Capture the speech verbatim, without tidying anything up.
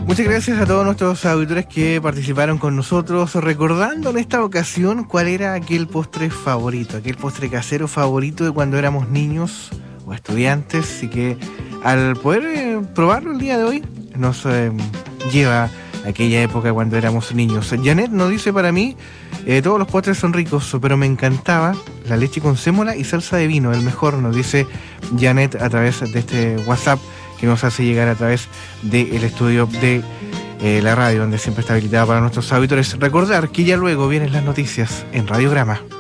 Muchas gracias a todos nuestros auditores que participaron con nosotros, recordando en esta ocasión cuál era aquel postre favorito, aquel postre casero favorito de cuando éramos niños o estudiantes, y que al poder eh, probarlo el día de hoy nos eh, lleva a aquella época cuando éramos niños. Janet nos dice: para mí eh, todos los postres son ricos, pero me encantaba la leche con sémola y salsa de vino, el mejor, nos dice Janet a través de este WhatsApp que nos hace llegar a través del estudio de eh, la radio, donde siempre está habilitada para nuestros auditores. Recordar que ya luego vienen las noticias en Radiograma.